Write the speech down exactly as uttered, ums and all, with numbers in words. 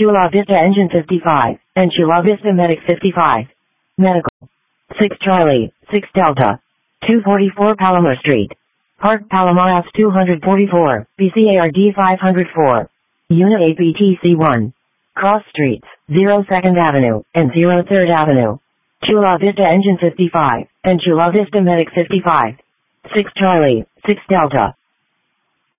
Chula Vista Engine fifty-five, and Chula Vista Medic fifty-five. Medical. six Charlie, six Delta. two forty-four Palomar Street. Park Palomar F two forty-four, B C A R D five oh four. Unit A P T C one. Cross Streets, zero second Avenue, and zero third Avenue. Chula Vista Engine fifty-five, and Chula Vista Medic fifty-five. six Charlie, six Delta.